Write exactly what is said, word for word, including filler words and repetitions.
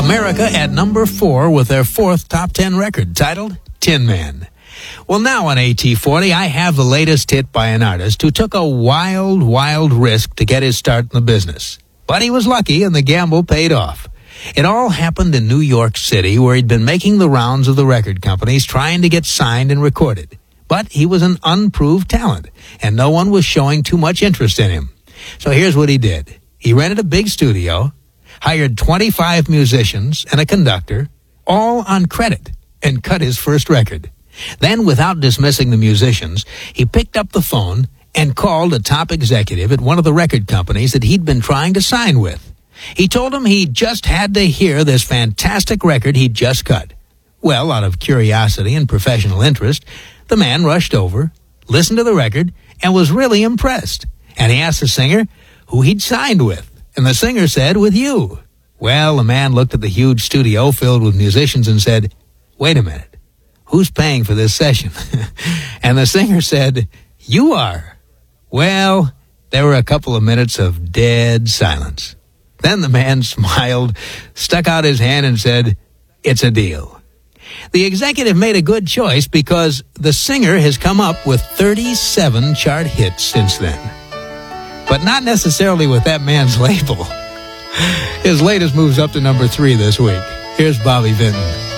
America at number four with their fourth top ten record, titled Tin Man. Well, now on A T forty, I have the latest hit by an artist who took a wild, wild risk to get his start in the business. But he was lucky, and the gamble paid off. It all happened in New York City, where he'd been making the rounds of the record companies trying to get signed and recorded. But he was an unproved talent, and no one was showing too much interest in him. So here's what he did. He rented a big studio, hired twenty-five musicians and a conductor, all on credit, and cut his first record. Then, without dismissing the musicians, he picked up the phone and called a top executive at one of the record companies that he'd been trying to sign with. He told him he just had to hear this fantastic record he'd just cut. Well, out of curiosity and professional interest, the man rushed over, listened to the record, and was really impressed. And he asked the singer who he'd signed with. And the singer said, with you. Well, the man looked at the huge studio filled with musicians and said, wait a minute, who's paying for this session? And the singer said, you are. Well, there were a couple of minutes of dead silence. Then the man smiled, stuck out his hand and said, it's a deal. The executive made a good choice because the singer has come up with thirty-seven chart hits since then. But not necessarily with that man's label. His latest moves up to number three this week. Here's Bobby Vinton.